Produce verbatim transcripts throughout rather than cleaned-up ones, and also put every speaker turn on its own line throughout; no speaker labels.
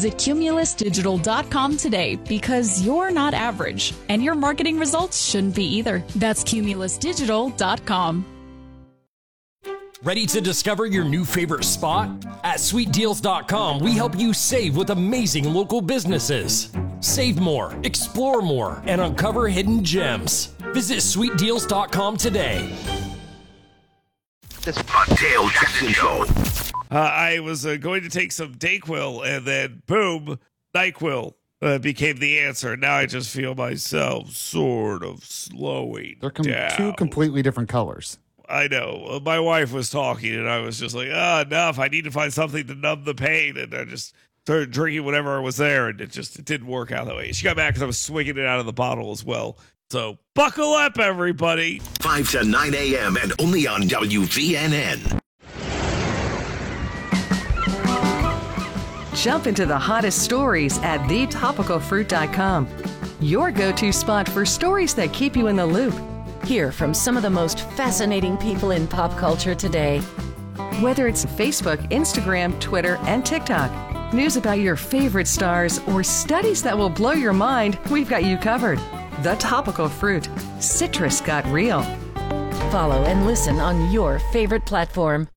Visit Cumulus Digital dot com today because you're not average, and your marketing results shouldn't be either. That's Cumulus Digital dot com.
Ready to discover your new favorite spot? At Sweet Deals dot com, we help you save with amazing local businesses. Save more, explore more, and uncover hidden gems. Visit Sweet Deals dot com today.
The Dale Jackson Show.
Uh, I was uh, going to take some Dayquil, and then boom, NyQuil uh, became the answer. Now I just feel myself sort of slowing
They're com-
down.
two completely different colors.
I know. Uh, my wife was talking, and I was just like, ah, enough. I need to find something to numb the pain. And I just started drinking whatever was there, and it just it didn't work out that way. She got mad because I was swinging it out of the bottle as well. So buckle up, everybody.
five to nine a.m. and only on W V N N.
Jump into the hottest stories at the topical fruit dot com. Your go-to spot for stories that keep you in the loop.
Hear from some of the most fascinating people in pop culture today.
Whether it's Facebook, Instagram, Twitter, and TikTok, news about your favorite stars, or studies that will blow your mind, we've got you covered. The Topical Fruit. Citrus got real.
Follow and listen on your favorite platform.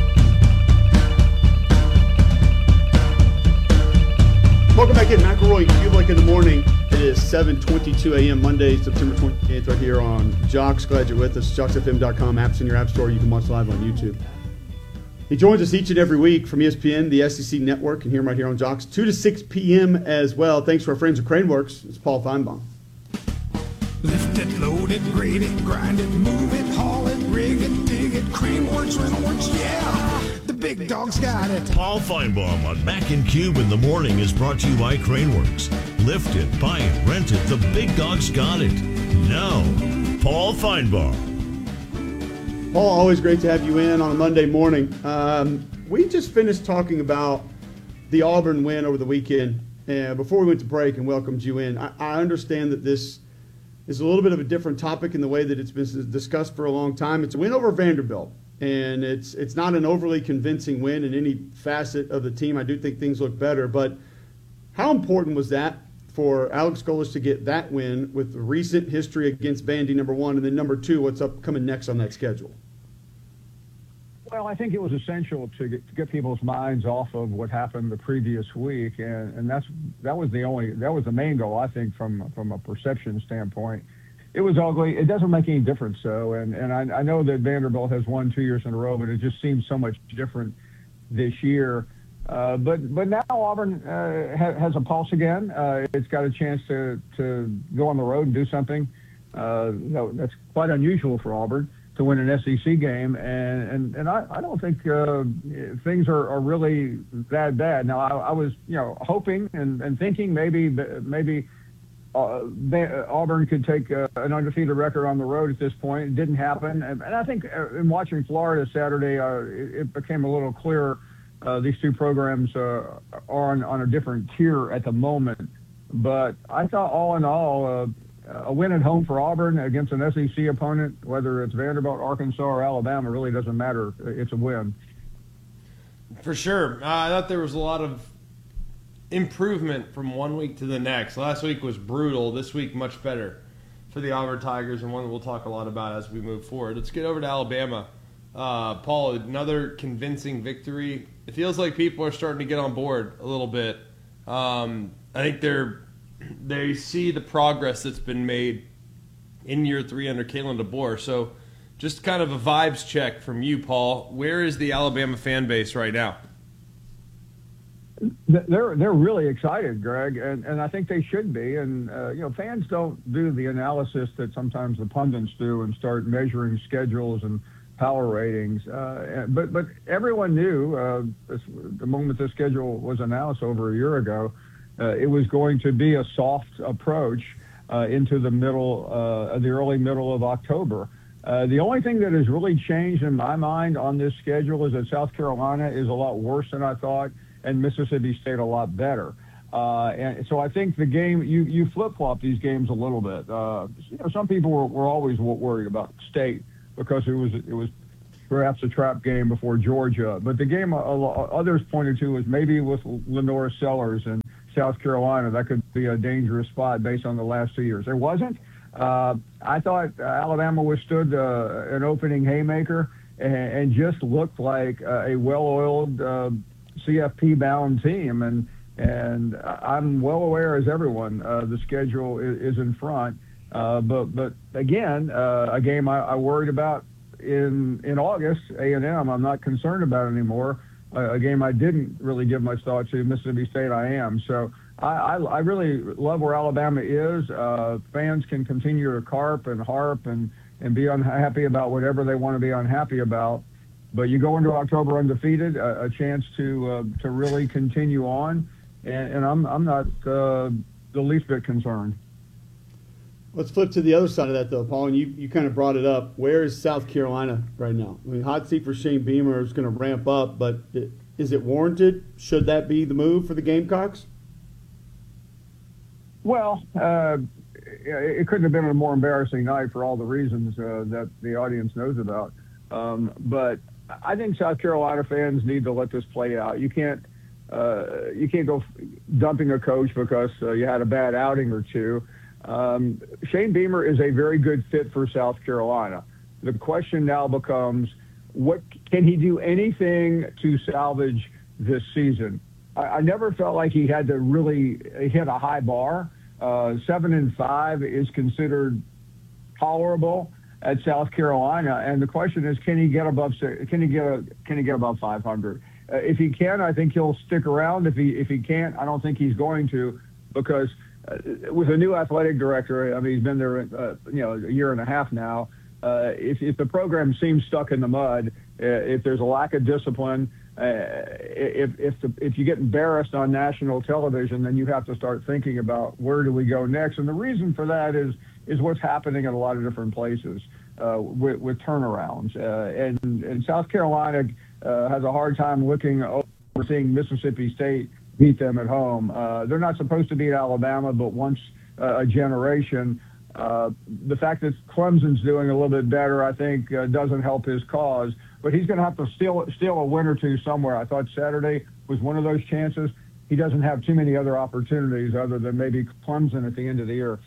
Welcome back in. McElroy, Kublik in the morning. It is seven twenty-two a.m. Monday, September twenty-eighth, right here on Jocks. Glad you're with us. jocks f m dot com, apps in your app store. You can watch live on YouTube. He joins us each and every week from E S P N, the S E C Network, and hear him right here on Jocks, two to six p.m. as well. Thanks to our friends at Craneworks. It's Paul Feinbaum.
Lift it, load it, grade it, grind it, move it, haul it, rig it, dig it, Craneworks, Rentalworks, yeah! The big dog's got it.
Paul Feinbaum on Mac and Cube in the morning is brought to you by Craneworks. Lift it, buy it, rent it, the big dog's got it. Now, Paul Feinbaum.
Paul, always great to have you in on a Monday morning. Um, we just finished talking about the Auburn win over the weekend uh, before we went to break and welcomed you in. I, I understand that this is a little bit of a different topic in the way that it's been discussed for a long time. It's a win over Vanderbilt, and it's it's not an overly convincing win in any facet of the team. I do think things look better, but how important was that for Alex Golesh to get that win with the recent history against Vandy, number one, and then number two, what's up coming next on that schedule?
Well, I think it was essential to get, to get people's minds off of what happened the previous week, and, and that's that was the only that was the main goal, I think, from from a perception standpoint. It was ugly. It doesn't make any difference, though, and and I, I know that Vanderbilt has won two years in a row, but it just seems so much different this year. Uh, but but now Auburn uh, ha, has a pulse again. Uh, it's got a chance to to go on the road and do something. Uh, you know, that's quite unusual for Auburn to win an S E C game, and and, and I, I don't think uh, things are, are really that bad. Now, I, I was, you know, hoping and, and thinking maybe maybe uh, Auburn could take uh, an undefeated record on the road at this point. It didn't happen, and, and I think in watching Florida Saturday, uh, it, it became a little clearer. Uh, these two programs uh, are on, on a different tier at the moment, but I thought all in all, uh, a win at home for Auburn against an S E C opponent, whether it's Vanderbilt, Arkansas, or Alabama, really doesn't matter. It's a win.
For sure. Uh, I thought there was a lot of improvement from one week to the next. Last week was brutal. This week, much better for the Auburn Tigers, and one that we'll talk a lot about as we move forward. Let's get over to Alabama. Uh, Paul, another convincing victory. It feels like people are starting to get on board a little bit. Um, I think they're they see the progress that's been made in year three under Kalen DeBoer. So just kind of a vibes check from you, Paul. Where is the Alabama fan base right now?
They're they're really excited, Greg, and, and I think they should be. And, uh, you know, fans don't do the analysis that sometimes the pundits do and start measuring schedules and power ratings. Uh, but, but everyone knew uh, this, the moment this schedule was announced over a year ago, Uh, it was going to be a soft approach uh, into the middle, uh, the early middle of October. Uh, the only thing that has really changed in my mind on this schedule is that South Carolina is a lot worse than I thought, and Mississippi State a lot better. Uh, and so I think the game, you, you flip-flop these games a little bit. Uh, you know, some people were, were always worried about State because it was it was perhaps a trap game before Georgia. But the game uh, others pointed to was maybe with Lenore Sellers and South Carolina. That could be a dangerous spot based on the last two years. There wasn't. Uh, I thought uh, Alabama withstood uh, an opening haymaker and, and just looked like uh, a well-oiled uh, C F P-bound team. And and I'm well aware, as everyone, uh, the schedule is, is in front. Uh, but but again, uh, a game I, I worried about in in August, A and M, I'm not concerned about anymore. Uh, a game I didn't really give much thought to, Mississippi State, I am. So I, I, I really love where Alabama is. Uh, fans can continue to carp and harp and, and be unhappy about whatever they want to be unhappy about. But you go into October undefeated, a, a chance to uh, to really continue on, and, and I'm I'm not uh, the least bit concerned.
Let's flip to the other side of that, though, Paul. And you, you kind of brought it up. Where is South Carolina right now? I mean, hot seat for Shane Beamer is going to ramp up, but it, is it warranted? Should that be the move for the Gamecocks?
Well, uh, it couldn't have been a more embarrassing night for all the reasons uh, that the audience knows about. Um, but I think South Carolina fans need to let this play out. You can't uh, you can't go dumping a coach because uh, you had a bad outing or two. Um, Shane Beamer is a very good fit for South Carolina. The question now becomes, what can he do anything to salvage this season? I, I never felt like he had to really hit a high bar. Uh, seven and five is considered tolerable at South Carolina, and the question is, can he get above? Can he get a? Can he get above five hundred? Uh, if he can, I think he'll stick around. If he if he can't, I don't think he's going to, because uh, with a new athletic director, I mean, he's been there, uh, you know, a year and a half now. Uh, if, if the program seems stuck in the mud, uh, if there's a lack of discipline, uh, if if, the, if you get embarrassed on national television, then you have to start thinking about where do we go next. And the reason for that is is what's happening in a lot of different places uh, with, with turnarounds. Uh, and, and South Carolina uh, has a hard time looking over seeing Mississippi State beat them at home. Uh, they're not supposed to beat Alabama, but once uh, a generation. Uh, the fact that Clemson's doing a little bit better, I think, uh, doesn't help his cause. But he's going to have to steal, steal a win or two somewhere. I thought Saturday was one of those chances. He doesn't have too many other opportunities other than maybe Clemson at the end of the year.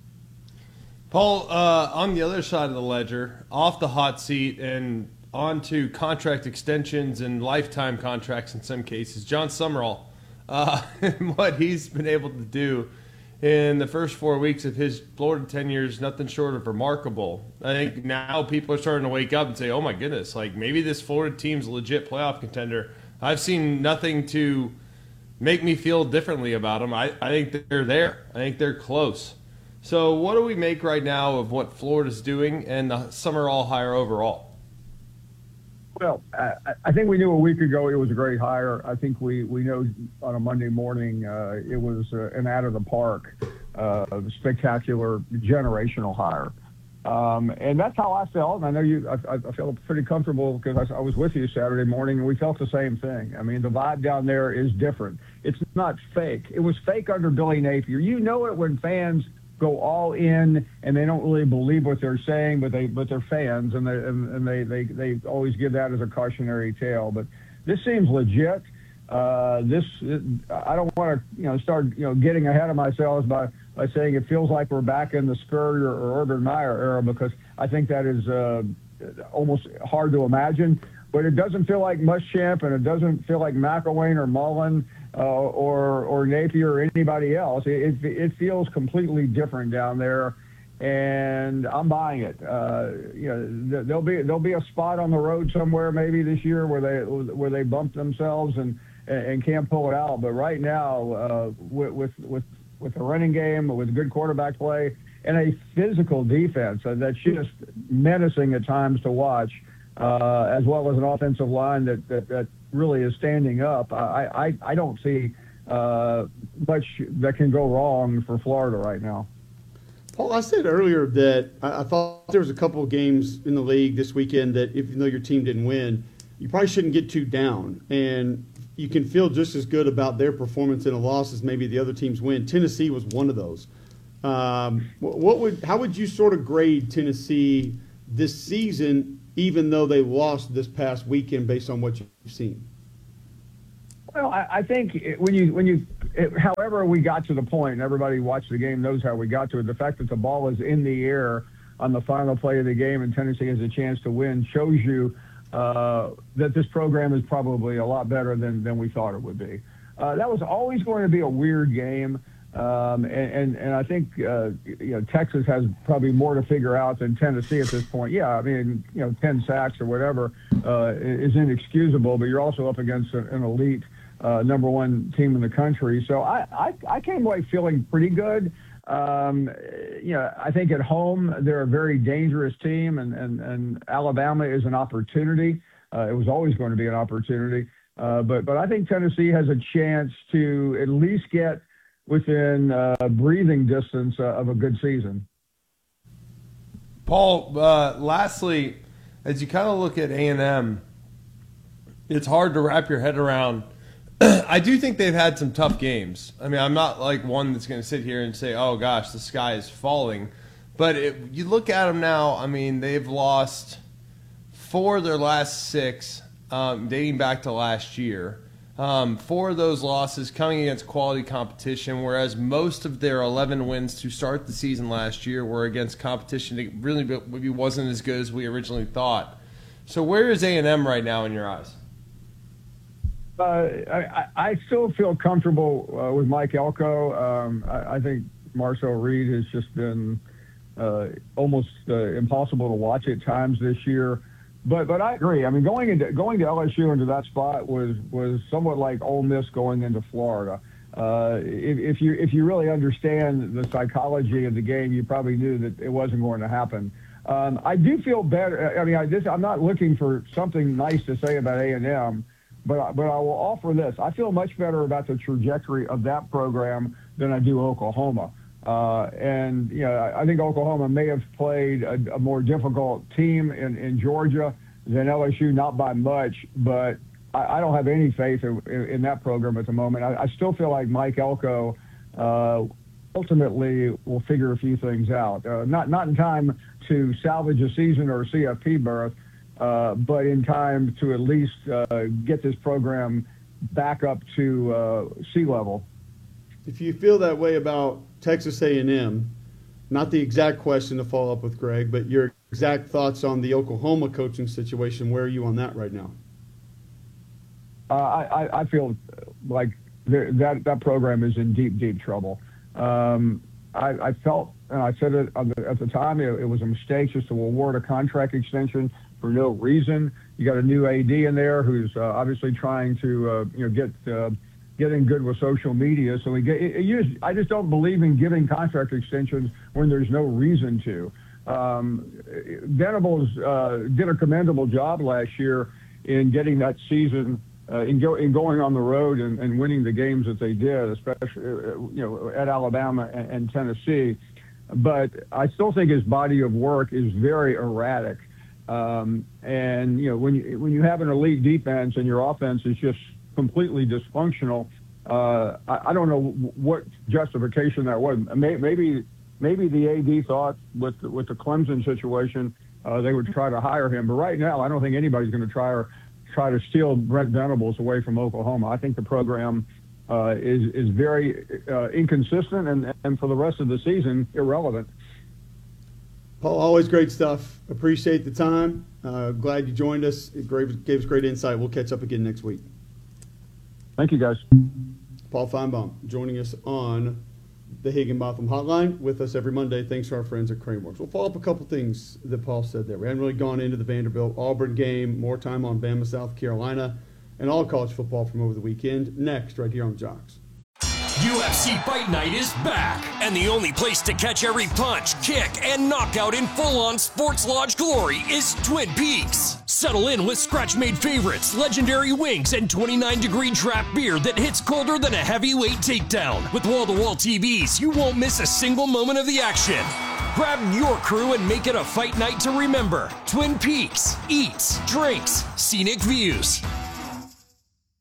Paul, uh, on the other side of the ledger, off the hot seat and on to contract extensions and lifetime contracts in some cases, John Summerall, uh, and what he's been able to do in the first four weeks of his Florida tenure is nothing short of remarkable. I think now people are starting to wake up and say, oh my goodness, like maybe this Florida team's a legit playoff contender. I've seen nothing to make me feel differently about them. I, I think they're there. I think they're close. So what do we make right now of what Florida's doing and the Summerall hire overall?
Well, I, I think we knew a week ago it was a great hire. I think we, we know on a Monday morning uh, it was uh, an out of the park, uh, spectacular, generational hire. Um, and that's how I felt. And I know you, I, I felt pretty comfortable because I, I was with you Saturday morning and we felt the same thing. I mean, the vibe down there is different. It's not fake. It was fake under Billy Napier. You know it when fans go all in and they don't really believe what they're saying, but they but they're fans and they and, and they, they they always give that as a cautionary tale. But this seems legit. Uh, this it, I don't want to you know start you know getting ahead of myself by by saying it feels like we're back in the Spurrier or Urban Meyer era, because I think that is uh, almost hard to imagine. But it doesn't feel like Muschamp, and it doesn't feel like McElwain or Mullen uh, or or Napier or anybody else. It, it, it feels completely different down there, and I'm buying it. Uh, you know, there'll be there'll be a spot on the road somewhere maybe this year where they where they bump themselves and and can't pull it out. But right now, uh, with with with with the running game, with good quarterback play, and a physical defense that's just menacing at times to watch. Uh, as well as an offensive line that, that, that really is standing up. I, I, I don't see uh, much that can go wrong for Florida right now.
Paul, I said earlier that I, I thought there was a couple of games in the league this weekend that even though your team didn't win, you probably shouldn't get too down. And you can feel just as good about their performance in a loss as maybe the other team's win. Tennessee was one of those. Um, what would, how would you sort of grade Tennessee this season, even though they lost this past weekend based on what you've seen?
Well, I, I think it, when you when you, it, however we got to the point, and everybody watched the game knows how we got to it. The fact that the ball is in the air on the final play of the game and Tennessee has a chance to win shows you uh, that this program is probably a lot better than than we thought it would be. Uh, that was always going to be a weird game. Um, and, and, and I think, uh, you know, Texas has probably more to figure out than Tennessee at this point. Yeah, I mean, you know, ten sacks or whatever uh, is inexcusable, but you're also up against an elite uh, number one team in the country. So I, I, I came away feeling pretty good. Um, you know, I think at home they're a very dangerous team, and, and, and Alabama is an opportunity. Uh, it was always going to be an opportunity. Uh, but, but I think Tennessee has a chance to at least get within uh, breathing distance uh, of a good season.
Paul, uh, lastly, as you kind of look at A and M, it's hard to wrap your head around. I do think they've had some tough games. I mean, I'm not like one that's going to sit here and say, oh, gosh, the sky is falling. But it, you look at them now, I mean, they've lost four of their last six, um, dating back to last year. Um, four of those losses coming against quality competition, whereas most of their eleven wins to start the season last year were against competition that really maybe wasn't as good as we originally thought. So where is A and M right now in your eyes?
Uh, I, I still feel comfortable uh, with Mike Elko. Um, I, I think Marcel Reed has just been uh, almost uh, impossible to watch at times this year. But but I agree. I mean, going into going to L S U into that spot was was somewhat like Ole Miss going into Florida. Uh, if, if you if you really understand the psychology of the game, you probably knew that it wasn't going to happen. Um, I do feel better. I mean, I just I'm not looking for something nice to say about A and M, but but I will offer this. I feel much better about the trajectory of that program than I do Oklahoma. Uh, and, you know, I think Oklahoma may have played a, a more difficult team in, in Georgia than L S U, not by much, but I, I don't have any faith in, in that program at the moment. I, I still feel like Mike Elko uh, ultimately will figure a few things out. Uh, not, not in time to salvage a season or a C F P berth, uh, but in time to at least uh, get this program back up to uh, sea level.
If you feel that way about Texas A and M, not the exact question to follow up with Greg, but your exact thoughts on the Oklahoma coaching situation, where are you on that right now?
Uh, I, I feel like that that program is in deep, deep trouble. Um, I, I felt, and I said it at the time, it, it was a mistake just to award a contract extension for no reason. You got a new A D in there who's uh, obviously trying to uh, you know get uh, getting good with social media. So we get, it, it used, I just don't believe in giving contract extensions when there's no reason to. Um, Venables uh, did a commendable job last year in getting that season, uh, in, go, in going on the road and, and winning the games that they did, especially uh, you know at Alabama and, and Tennessee. But I still think his body of work is very erratic. Um, and you know when you when you have an elite defense and your offense is just completely dysfunctional, uh, I, I don't know what justification that was. Maybe maybe the A D thought with the, with the Clemson situation uh, they would try to hire him. But right now, I don't think anybody's going to try or try to steal Brent Venables away from Oklahoma. I think the program uh, is is very uh, inconsistent and and for the rest of the season irrelevant.
Paul, always great stuff. Appreciate the time. Uh, glad you joined us. It gave, gave us great insight. We'll catch up again next week.
Thank you, guys.
Paul Feinbaum joining us on the Higginbotham Hotline, with us every Monday. Thanks to our friends at Craneworks. We'll follow up a couple things that Paul said there. We haven't really gone into the Vanderbilt-Auburn game, more time on Bama, South Carolina, and all college football from over the weekend. Next, right here on Jocks.
U F C Fight Night is back, and the only place to catch every punch, kick, and knockout in full-on Sports Lodge glory is Twin Peaks. Settle in with scratch-made favorites, legendary wings, and twenty-nine degree draft beer that hits colder than a heavyweight takedown. With wall-to-wall T Vs, you won't miss a single moment of the action. Grab your crew and make it a fight night to remember. Twin Peaks. Eats, drinks, scenic views.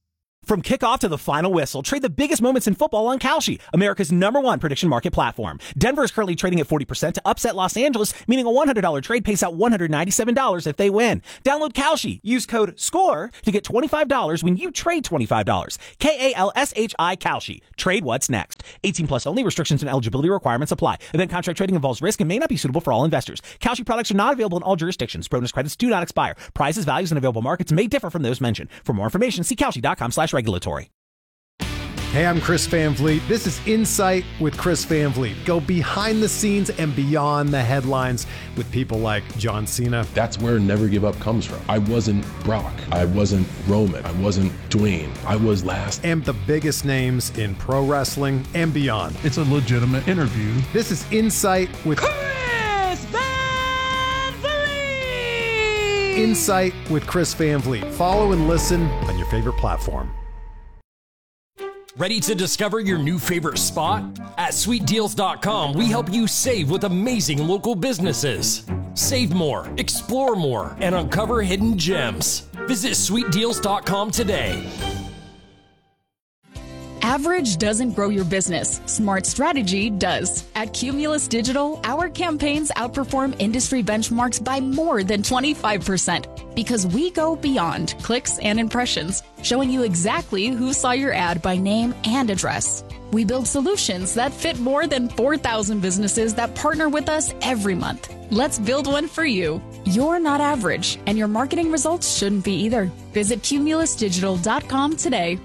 From kickoff to the final whistle, trade the biggest moments in football on Kalshi, America's number one prediction market platform. Denver is currently trading at forty percent to upset Los Angeles, meaning a one hundred dollars trade pays out one hundred ninety-seven dollars if they win. Download Kalshi. Use code SCORE to get twenty-five dollars when you trade twenty-five dollars. K A L S H I Kalshi. Trade what's next. eighteen plus only. Restrictions and eligibility requirements apply. Event contract trading involves risk and may not be suitable for all investors. Kalshi products are not available in all jurisdictions. Bonus credits do not expire. Prices, values, and available markets may differ from those mentioned. For more information, see Kalshi.com slash regulatory.
Hey, I'm Chris Van Vliet. This is Insight with Chris Van Vliet. Go behind the scenes and beyond the headlines with people like John Cena.
That's where Never Give Up comes from. I wasn't Brock. I wasn't Roman. I wasn't Dwayne. I was last.
And the biggest names in pro wrestling and beyond.
It's a legitimate interview.
This is Insight with
Chris Van Vliet.
Insight with Chris Van Vliet. Follow and listen on your favorite platform.
Ready to discover your new favorite spot? At sweet deals dot com, we help you save with amazing local businesses. Save more, explore more, and uncover hidden gems. Visit sweet deals dot com today.
Average doesn't grow your business. Smart strategy does. At Cumulus Digital, our campaigns outperform industry benchmarks by more than twenty-five percent because we go beyond clicks and impressions, showing you exactly who saw your ad by name and address. We build solutions that fit more than four thousand businesses that partner with us every month. Let's build one for you. You're not average, and your marketing results shouldn't be either. Visit cumulus digital dot com today.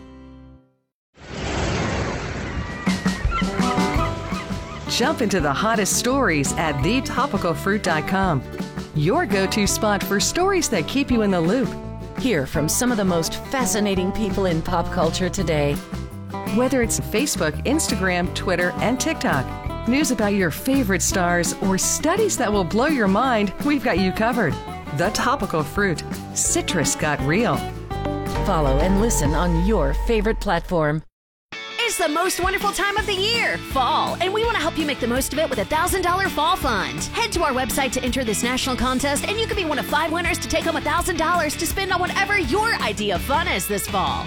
Jump into the hottest stories at the topical fruit dot com. Your go-to spot for stories that keep you in the loop.
Hear from some of the most fascinating people in pop culture today.
Whether it's Facebook, Instagram, Twitter, and TikTok, news about your favorite stars, or studies that will blow your mind, we've got you covered. The Topical Fruit. Citrus got real.
Follow and listen on your favorite platform.
It's the most wonderful time of the year, fall, and we want to help you make the most of it with a one thousand dollars Fall Fund. Head to our website to enter this national contest, and you could be one of five winners to take home one thousand dollars to spend on whatever your idea of fun is this fall.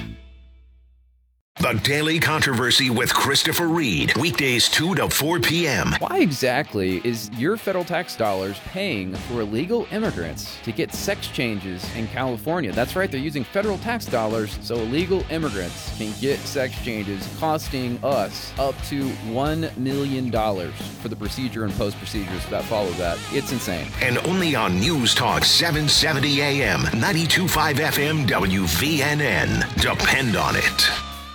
The Daily Controversy with Christopher Reed. Weekdays two to four p.m.
Why exactly is your federal tax dollars paying for illegal immigrants to get sex changes in California? That's right, they're using federal tax dollars so illegal immigrants can get sex changes, costing us up to one million dollars for the procedure and post-procedures that follow that. It's insane.
And only on News Talk seven seventy A M, ninety-two point five F M W V N N. Depend on it.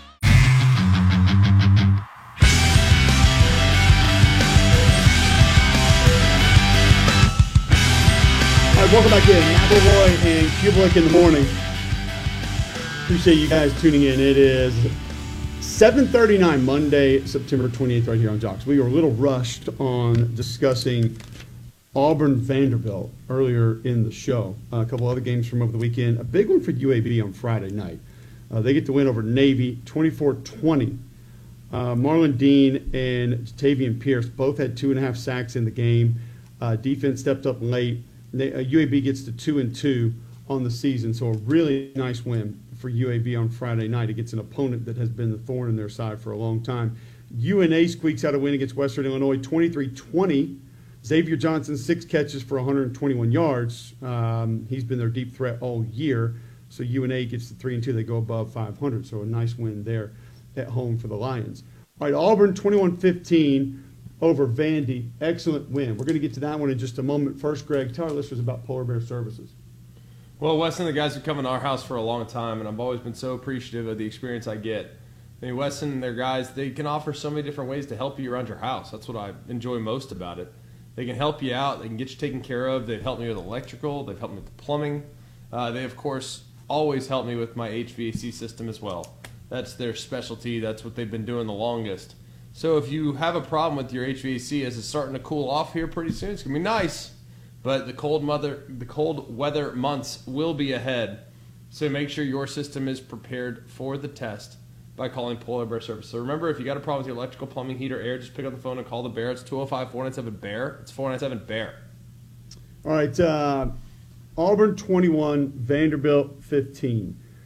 All right, welcome back in. McElroy and Kublik in the morning. Appreciate you guys tuning in. It is seven thirty-nine, Monday, September twenty-eighth, right here on Jocks. We were a little rushed on discussing Auburn Vanderbilt earlier in the show. Uh, a couple other games from over the weekend. A big one for U A B on Friday night. Uh, they get the win over Navy, twenty-four twenty. Uh, Marlon Dean and Tavian Pierce both had two and a half sacks in the game. Uh, defense stepped up late. U A B gets to two and two on the season, so a really nice win for U A B on Friday night against an opponent that has been the thorn in their side for a long time. U N A squeaks out a win against Western Illinois, twenty-three twenty. Xavier Johnson, six catches for one hundred twenty-one yards. Um, he's been their deep threat all year, so U N A gets to three and two. They go above five hundred, so a nice win there at home for the Lions. All right, Auburn, twenty-one fifteen. Over Vandy. Excellent win. We're going to get to that one in just a moment. First, Greg, tell our listeners about Polar Bear Services.
Well, Weston, the guys have come in our house for a long time, and I've always been so appreciative of the experience I get. I mean, Weston and their guys, they can offer so many different ways to help you around your house. That's what I enjoy most about it. They can help you out. They can get you taken care of. They've helped me with electrical. They've helped me with the plumbing. Uh, they, of course, always help me with my H V A C system as well. That's their specialty. That's what they've been doing the longest. So if you have a problem with your H V A C as it's starting to cool off here pretty soon, it's going to be nice. But the cold, mother, the cold weather months will be ahead. So make sure your system is prepared for the test by calling Polar Bear Service. So remember, if you got a problem with your electrical, plumbing, heater, air, just pick up the phone and call the Bear. It's two oh five, four nine seven, B E A R. It's four nine seven, B E A R.
All right, uh, Auburn twenty-one, Vanderbilt fifteen.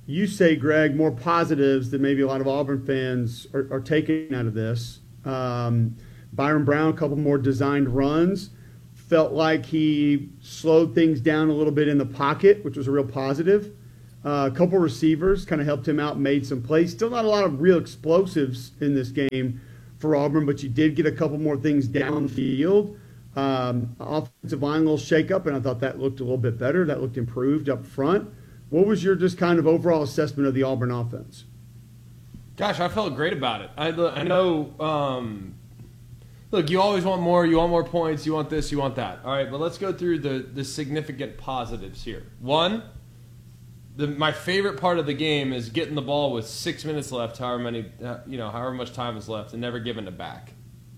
you say, Greg, more positives that maybe a lot of Auburn fans are, are taking out of this. Um, Byron Brown, a couple more designed runs. Felt like he slowed things down a little bit in the pocket, which was a real positive. Uh, a couple receivers kind of helped him out, made some plays. Still not a lot of real explosives in this game for Auburn, but you did get a couple more things downfield. Um, offensive line, a little shakeup, and I thought that looked a little bit better. That looked improved up front. What was your just kind of overall assessment of the Auburn offense?
Gosh, I felt great about it. I, I know, um, look, you always want more. You want more points. You want this. You want that. All right, but let's go through the, the significant positives here. One, the, my favorite part of the game is getting the ball with six minutes left, however many, uh, you know, however much time is left, and never giving it back.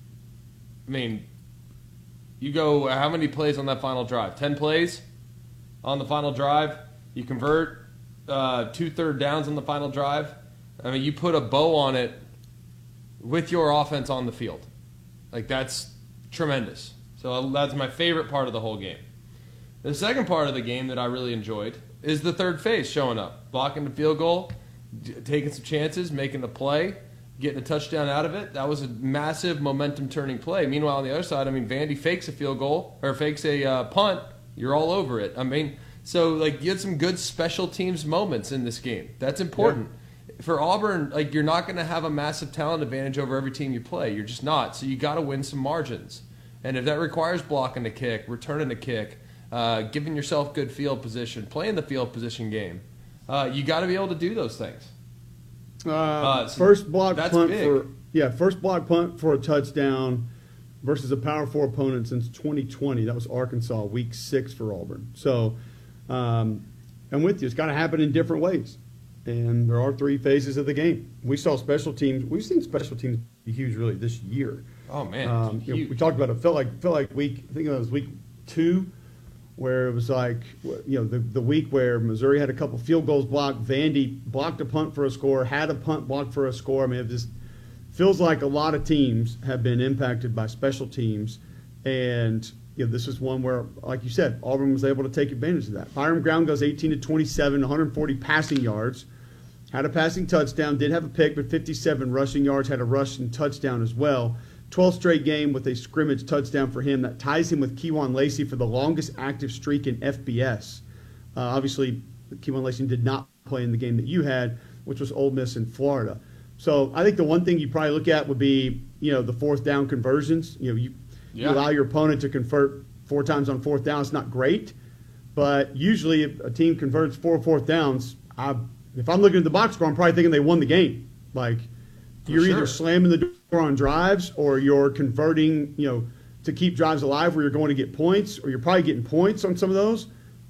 I mean, you go how many plays on that final drive? Ten plays on the final drive. You convert uh, two third downs on the final drive. I mean, you put a bow on it with your offense on the field. Like, that's tremendous. So that's my favorite part of the whole game. The second part of the game that I really enjoyed is the third phase showing up. Blocking the field goal, d- taking some chances, making the play, getting a touchdown out of it. That was a massive momentum-turning play. Meanwhile, on the other side, I mean, Vandy fakes a field goal, or fakes a uh, punt. You're all over it. I mean, so, like, you had some good special teams moments in this game. That's important. Yeah. For Auburn, like, you're not going to have a massive talent advantage over every team you play. You're just not. So you got to win some margins. And if that requires blocking the kick, returning the kick, uh, giving yourself good field position, playing the field position game, uh, you got to be able to do those things.
Uh,
Uh, so
first block
that's
punt
big.
for yeah, first block punt for a touchdown versus a Power Four opponent since twenty twenty. That was Arkansas, week six for Auburn. So, um, I'm with you. It's got to happen in different ways, and there are three phases of the game. We saw special teams. We've seen special teams be huge, really, this year.
Oh man,
um, you know, we talked about it. Felt like felt like week. I think it was week two. Where it was like, you know, the, the week where Missouri had a couple field goals blocked, Vandy blocked a punt for a score, had a punt blocked for a score. I mean, it just feels like a lot of teams have been impacted by special teams. And, you know, this is one where, like you said, Auburn was able to take advantage of that. Byron Brown goes eighteen to twenty-seven, one hundred forty passing yards, had a passing touchdown, did have a pick, but fifty-seven rushing yards, had a rushing touchdown as well. twelve straight game with a scrimmage touchdown for him. That ties him with Kewan Lacey for the longest active streak in F B S. Uh, obviously, Kewan Lacey did not play in the game that you had, which was Ole Miss in Florida. So I think the one thing you probably look at would be, you know, the fourth down conversions. You know, you,
Yeah.
you allow your opponent to convert four times on fourth down. It's not great, but usually if a team converts four fourth downs, I, if I'm looking at the box score, I'm probably thinking they won the game. Like,
For
you're
sure.
either slamming the door on drives or you're converting, you know, to keep drives alive where you're going to get points, or you're probably getting points on some of those.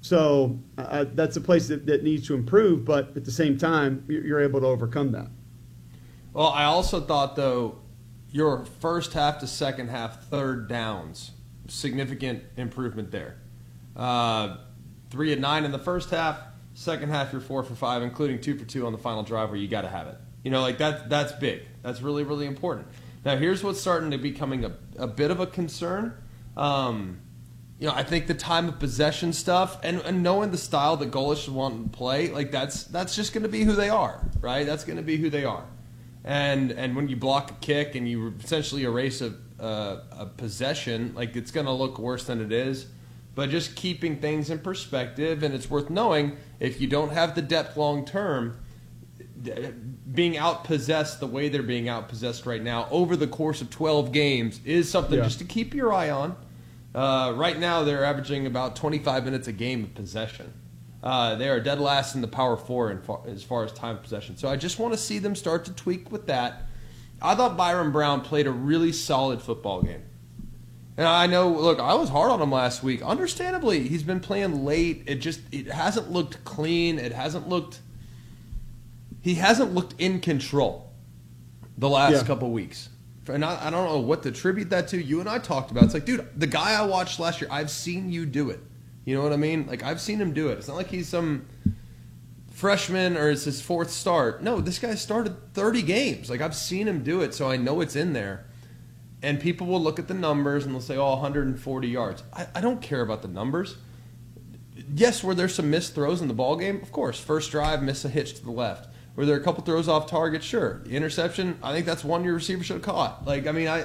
So uh, that's a place that, that needs to improve, but at the same time, you're, you're able to overcome that.
Well, I also thought, though, your first half to second half third downs, significant improvement there. Uh, three and nine in the first half, second half you're four for five, including two for two on the final drive where you got to have it. You know, like that, that's big. That's really, really important. Now, here's what's starting to becoming a, a bit of a concern. Um, you know, I think the time of possession stuff and, and knowing the style that Golish want to play, like that's that's just going to be who they are, right? That's going to be who they are. And and when you block a kick and you essentially erase a, a, a possession, like it's going to look worse than it is. But just keeping things in perspective, and it's worth knowing if you don't have the depth long term, being outpossessed the way they're being outpossessed right now over the course of twelve games is something
Yeah.
just to keep your eye on. Uh, right now, they're averaging about twenty-five minutes a game of possession. Uh, they are dead last in the Power Four in far, as far as time of possession. So I just want to see them start to tweak with that. I thought Byron Brown played a really solid football game. And I know, look, I was hard on him last week. Understandably, he's been playing late. It just it hasn't looked clean. It hasn't looked he hasn't looked in control the last
Yeah.
couple weeks. And I, I don't know what to attribute that to. You and I talked about it. It's like, dude, the guy I watched last year, I've seen you do it. You know what I mean? Like, I've seen him do it. It's not like he's some freshman or it's his fourth start. No, this guy started thirty games. Like, I've seen him do it, so I know it's in there. And people will look at the numbers and they'll say, oh, one hundred forty yards. I, I don't care about the numbers. yes, were there some missed throws in the ball game? Of course. First drive, miss a hitch to the left. Were there a couple throws off target? Sure. The interception, I think that's one your receiver should have caught. Like, I mean, I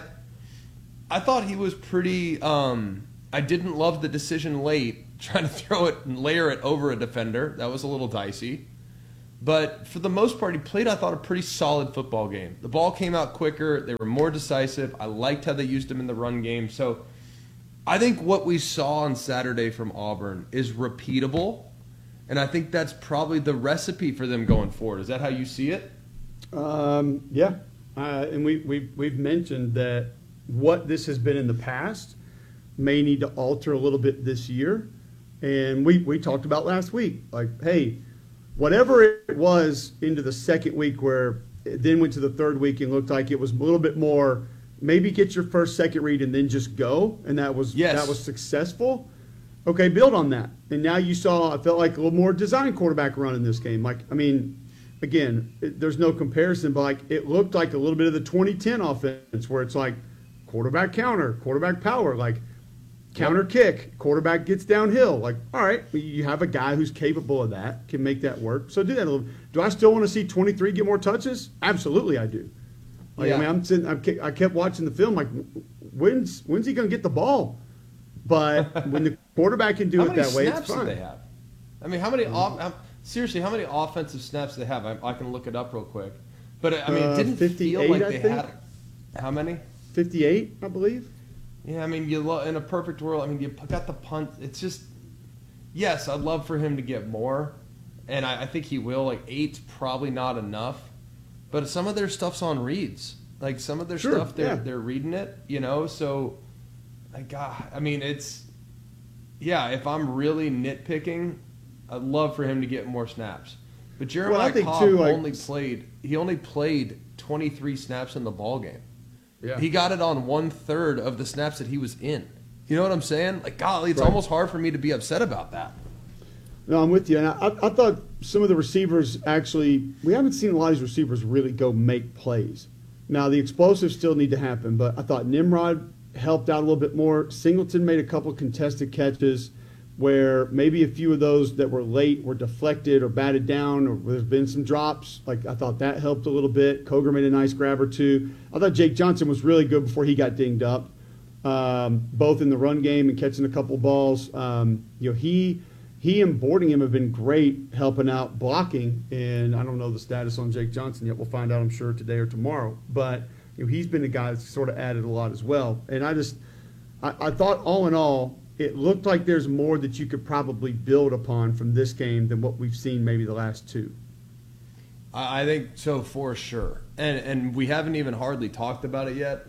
I thought he was pretty um, – I didn't love the decision late, trying to throw it and layer it over a defender. That was a little dicey. But for the most part, he played, I thought, a pretty solid football game. The ball came out quicker. They were more decisive. I liked how they used him in the run game. So I think what we saw on Saturday from Auburn is repeatable. And I think that's probably the recipe for them going forward. Is that how you see it?
Um, yeah. Uh, and we, we've, we've mentioned that what this has been in the past may need to alter a little bit this year. And we, we talked about last week, like, hey, whatever it was into the second week where it then went to the third week and looked like it was a little bit more, maybe get your first, second read and then just go. And that was,
yes.
that was successful. Okay, build on that. And now you saw, I felt like a little more design quarterback run in this game. Like, I mean, again, it, there's no comparison, but like it looked like a little bit of the twenty ten offense where it's like quarterback counter, quarterback power, like counter yep. kick, quarterback gets downhill. Like, all right, you have a guy who's capable of that, can make that work. So do that a little. Do I still want to see twenty-three get more touches? Absolutely, I do. Like,
yeah.
I mean, I'm sitting, I'm, I kept watching the film. Like, when's when's he going to get the ball? But when the quarterback can do
how
it that way, it's
snaps
fine.
do they have? I mean, how many off, how, seriously? How many offensive snaps do they have? I, I can look it up real quick. But I mean, it didn't
uh,
feel like
I
they
think.
had how many?
fifty-eight, I believe.
Yeah, I mean, you lo- in a perfect world, I mean, you got the punt. It's just yes, I'd love for him to get more, and I, I think he will. Like eight's probably not enough, but some of their stuff's on reads. Like some of their
Sure,
stuff, they're
yeah.
they're reading it, you know. So, I got. I mean, it's yeah. If I'm really nitpicking, I'd love for him to get more snaps. But Jeremiah
Well, I think
Cobb
too, like-
only played. He only played twenty-three snaps in the ball game.
Yeah.
He got it on one third of the snaps that he was in. You know what I'm saying? Like, golly, it's
Right.
almost hard for me to be upset about that.
No, I'm with you. And I, I thought some of the receivers actually, we haven't seen a lot of these receivers really go make plays. Now, the explosives still need to happen, but I thought Nimrod helped out a little bit more. Singleton made a couple contested catches where maybe a few of those that were late were deflected or batted down, or there's been some drops. Like, I thought that helped a little bit. Coger made a nice grab or two. I thought Jake Johnson was really good before he got dinged up, um, both in the run game and catching a couple balls. Um, you know, he he and Boardingham have been great helping out blocking, and I don't know the status on Jake Johnson yet. We'll find out, I'm sure, today or tomorrow. But you know, he's been a guy that's sort of added a lot as well. And I just, I, I thought all in all, it looked like there's more that you could probably build upon from this game than what we've seen maybe the last two.
I I think so for sure. And and we haven't even hardly talked about it yet.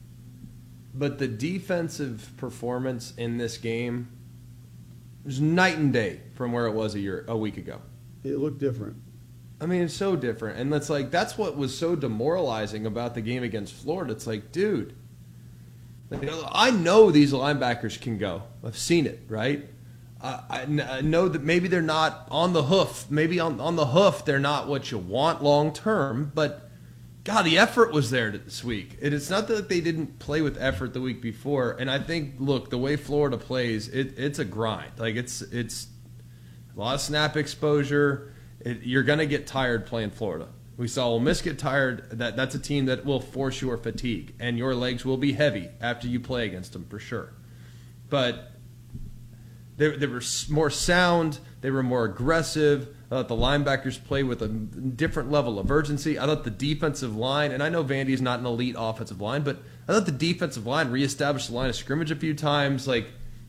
But the defensive performance in this game was night and day from where it was a year a week ago.
It looked different.
I mean, it's so different. And that's like that's what was so demoralizing about the game against Florida. It's like, dude, you know, I know these linebackers can go. I've seen it, right? Uh, I, I know that maybe they're not on the hoof. Maybe on, on the hoof they're not what you want long term. But, God, the effort was there this week. And it's not that they didn't play with effort the week before. And I think, look, the way Florida plays, it, it's a grind. Like, it's it's a lot of snap exposure. It, you're going to get tired playing Florida. We saw Ole Miss get tired. That That's a team that will force your fatigue, and your legs will be heavy after you play against them for sure. But they, they were more sound. They were more aggressive. I thought the linebackers played with a different level of urgency. I thought the defensive line, and I know Vandy's not an elite offensive line, but I thought the defensive line reestablished the line of scrimmage a few times. Like,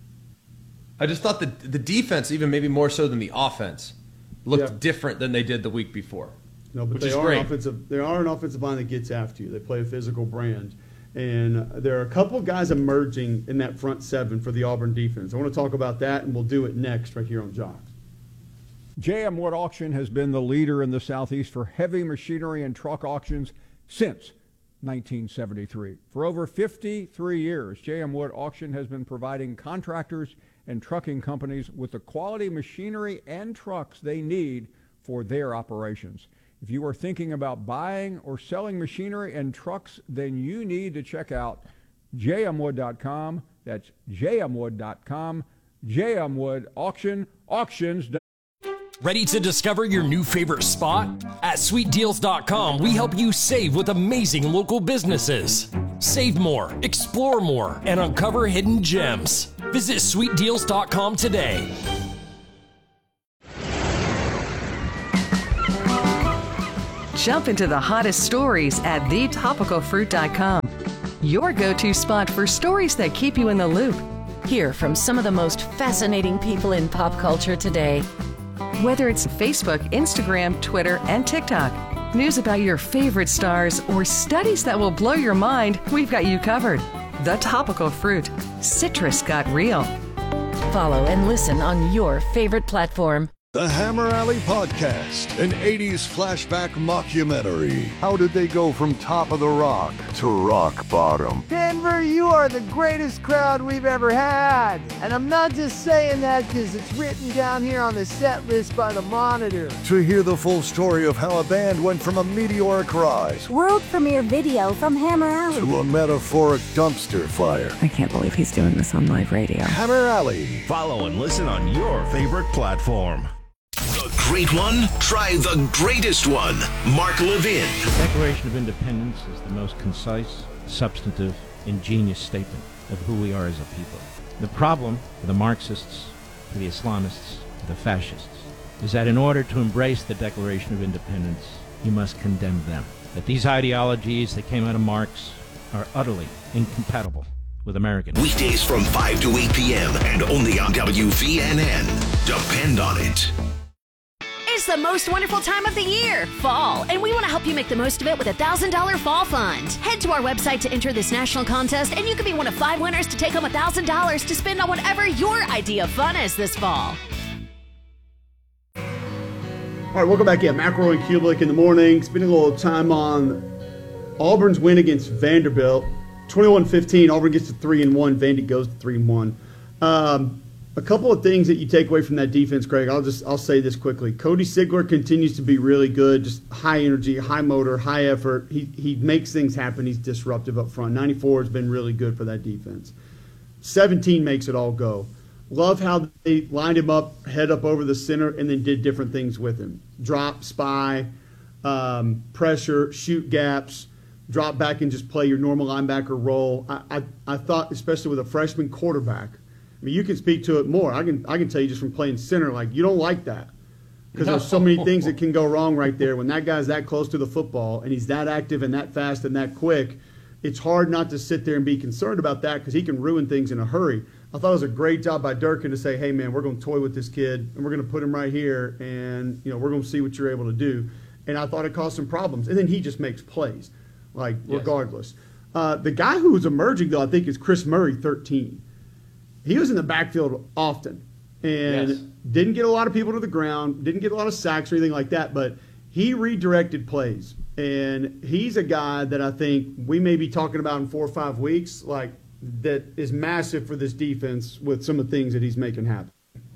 I just thought the the defense, even maybe more so than the offense, looked
Yeah.
different than they did the week before.
No, but
Which
they
is
are
great.
an offensive. They are an offensive line that gets after you. They play a physical brand, and there are a couple of guys emerging in that front seven for the Auburn defense. I want to talk about that, and we'll do it next right here on Jocks.
J M Wood Auction has been the leader in the Southeast for heavy machinery and truck auctions since nineteen seventy-three. For over fifty-three years, J M Wood Auction has been providing contractors and trucking companies with the quality machinery and trucks they need for their operations. If you are thinking about buying or selling machinery and trucks, then you need to check out j m wood dot com. That's j m wood dot com. J M Wood Auction, auctions.
Ready to discover your new favorite spot? At sweet deals dot com, we help you save with amazing local businesses. Save more, explore more, and uncover hidden gems. Visit sweet deals dot com today.
Jump into the hottest stories at the topical fruit dot com. Your go-to spot for stories that keep you in the loop.
Hear from some of the most fascinating people in pop culture today.
Whether it's Facebook, Instagram, Twitter, and TikTok, news about your favorite stars, or studies that will blow your mind, we've got you covered. The Topical Fruit. Citrus got real.
Follow and listen on your favorite platform.
The Hammer Alley Podcast, an eighties flashback mockumentary. How did they go from top of the rock to rock bottom?
Denver, you are the greatest crowd we've ever had. And I'm not just saying that because it's written down here on the set list by the Monitor.
To hear the full story of how a band went from a meteoric rise,
world premiere video from Hammer Alley,
to a metaphoric dumpster fire.
I can't believe he's doing this on live radio.
Hammer Alley.
Follow and listen on your favorite platform.
The great one? Try the greatest one. Mark Levin.
The Declaration of Independence is the most concise, substantive, ingenious statement of who we are as a people. The problem for the Marxists, for the Islamists, for the fascists, is that in order to embrace the Declaration of Independence, you must condemn them. That these ideologies that came out of Marx are utterly incompatible with American.
Weekdays from five to eight p.m. and only on W V N N. Depend on it.
It's the most wonderful time of the year, fall, and we want to help you make the most of it with a one thousand dollars fall fund. Head to our website to enter this national contest, and you could be one of five winners to take home one thousand dollars to spend on whatever your idea of fun is this fall.
All right, welcome back in. McElroy and Kubelik in the morning. Spending a little time on Auburn's win against Vanderbilt. twenty-one fifteen, Auburn gets to three and one. Vandy goes to three and one. Um, A couple of things that you take away from that defense, Craig. I'll just I'll say this quickly. Cody Sigler continues to be really good, just high energy, high motor, high effort. He he makes things happen. He's disruptive up front. ninety-four has been really good for that defense. seventeen makes it all go. Love how they lined him up, head up over the center, and then did different things with him. Drop, spy, um, pressure, shoot gaps, drop back and just play your normal linebacker role. I, I I thought, especially with a freshman quarterback, I mean, you can speak to it more. I can I can tell you just from playing center, like, you don't like that. Because
No.
there's so many things that can go wrong right there. When that guy's that close to the football and he's that active and that fast and that quick, it's hard not to sit there and be concerned about that because he can ruin things in a hurry. I thought it was a great job by Durkin to say, hey, man, we're going to toy with this kid and we're going to put him right here and, you know, we're going to see what you're able to do. And I thought it caused some problems. And then he just makes plays, like, regardless. Uh, the guy who was emerging, though, I think is Chris Murray, thirteen. He was in the backfield often and
Yes.
didn't get a lot of people to the ground, didn't get a lot of sacks or anything like that, but he redirected plays. And he's a guy that I think we may be talking about in four or five weeks, like, that is massive for this defense with some of the things that he's making happen.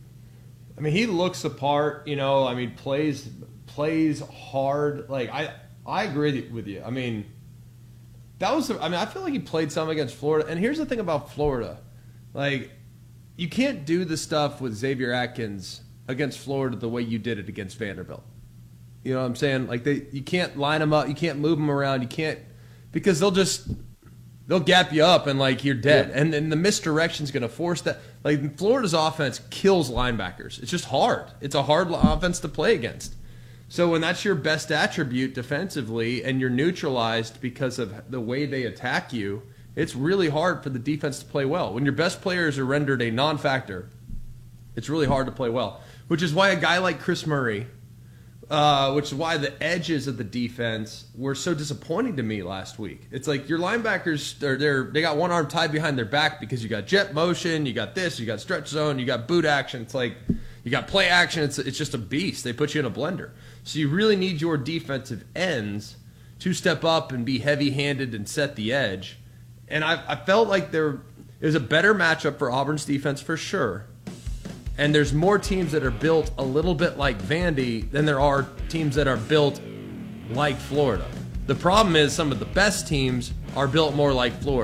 I mean, he looks the part, you know, I mean, plays plays hard. Like, I I agree with you. I mean, that was, I mean, I feel like he played some against Florida. And here's the thing about Florida. Like, you can't do the stuff with Xavier Atkins against Florida the way you did it against Vanderbilt. You know what I'm saying? Like, they, you can't line them up. You can't move them around. You can't, because they'll just, they'll gap you up and, like, you're dead.
Yeah.
And then the misdirection's going to force that. Like, Florida's offense kills linebackers. It's just hard. It's a hard offense to play against. So when that's your best attribute defensively and you're neutralized because of the way they attack you, it's really hard for the defense to play well. When your best players are rendered a non-factor, it's really hard to play well. Which is why a guy like Chris Murray, uh, which is why the edges of the defense were so disappointing to me last week. It's like your linebackers, they're, they're, they got one arm tied behind their back because you got jet motion, you got this, you got stretch zone, you got boot action. It's like you got play action. It's, it's just a beast. They put you in a blender. So you really need your defensive ends to step up and be heavy-handed and set the edge. And I, I felt like there is a better matchup for Auburn's defense for sure. And there's more teams that are built a little bit like Vandy than there are teams that are built like Florida. The problem is some of the best teams are built more like Florida.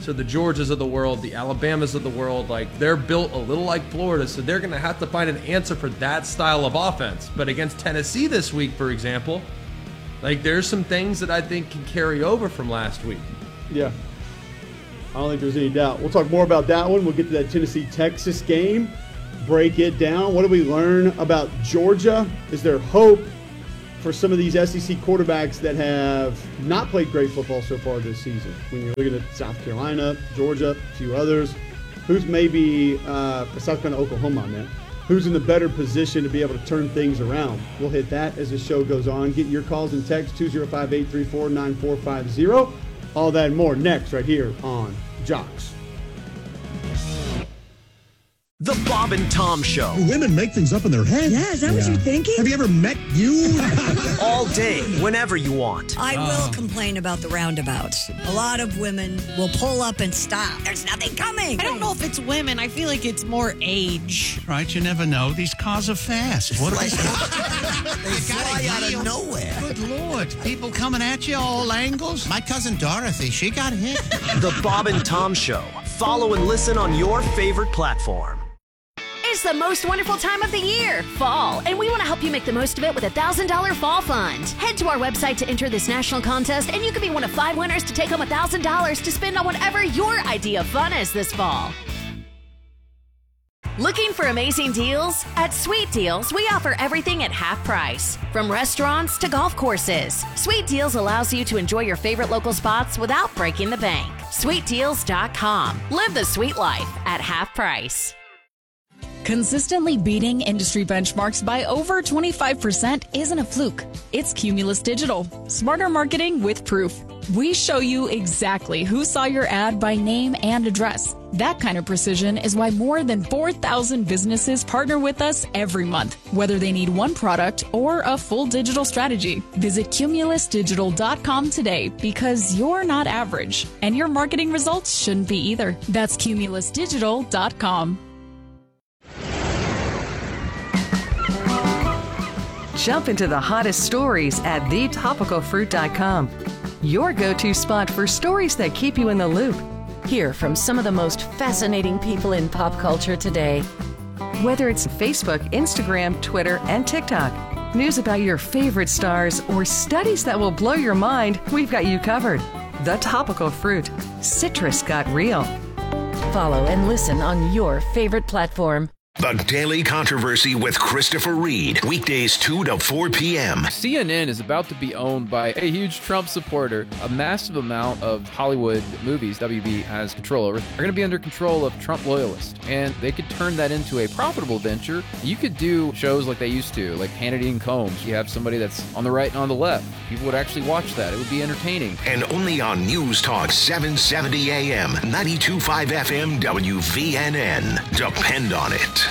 So the Georgias of the world, the Alabamas of the world, like they're built a little like Florida, so they're going to have to find an answer for that style of offense. But against Tennessee this week, for example, like there's some things that I think can carry over from last week.
Yeah. I don't think there's any doubt. We'll talk more about that one. We'll get to that Tennessee-Texas game, break it down. What do we learn about Georgia? Is there hope for some of these S E C quarterbacks that have not played great football so far this season? When you're looking at South Carolina, Georgia, a few others, who's maybe, uh, South Carolina, Oklahoma, man, who's in the better position to be able to turn things around? We'll hit that as the show goes on. Get your calls and texts, two oh five, eight three four, nine four five zero. All that and more next right here on Jocks.
The Bob and Tom Show.
Women make things up in their head.
Yeah, is that yeah. what you're thinking?
Have you ever met you?
All day, whenever you want.
I will oh. complain about the roundabouts. A lot of women will pull up and stop. There's nothing coming.
I don't know if it's women. I feel like it's more age.
Right, you never know. These cars are fast. What
Like,
they
fly out of nowhere.
Good Lord. People coming at you all angles. My cousin Dorothy, she got hit.
The Bob and Tom Show. Follow and listen on your favorite platform.
It's the most wonderful time of the year, fall, and we want to help you make the most of it with a one thousand dollars fall fund. Head to our website to enter this national contest, and you could be one of five winners to take home one thousand dollars to spend on whatever your idea of fun is this fall. Looking for amazing deals? At Sweet Deals, we offer everything at half price. From restaurants to golf courses, Sweet Deals allows you to enjoy your favorite local spots without breaking the bank. sweet deals dot com. Live the sweet life at half price.
Consistently beating industry benchmarks by over twenty-five percent isn't a fluke. It's Cumulus Digital. Smarter marketing with proof. We show you exactly who saw your ad by name and address. That kind of precision is why more than four thousand businesses partner with us every month, whether they need one product or a full digital strategy. Visit cumulus digital dot com today because you're not average, and your marketing results shouldn't be either. That's cumulus digital dot com.
Jump into the hottest stories at the topical fruit dot com. Your go-to spot for stories that keep you in the loop.
Hear from some of the most fascinating people in pop culture today.
Whether it's Facebook, Instagram, Twitter, and TikTok, news about your favorite stars, or studies that will blow your mind, we've got you covered. The Topical Fruit. Citrus got real.
Follow and listen on your favorite platform.
The Daily Controversy with Christopher Reed. Weekdays two to four p.m.
C N N is about to be owned by a huge Trump supporter. A massive amount of Hollywood movies W B has control over are going to be under control of Trump loyalists. And they could turn that into a profitable venture. You could do shows like they used to, like Hannity and Combs. You have somebody that's on the right and on the left. People would actually watch that. It would be entertaining.
And only on News Talk seven seventy A M, ninety-two point five F M, W V N N. Depend on it.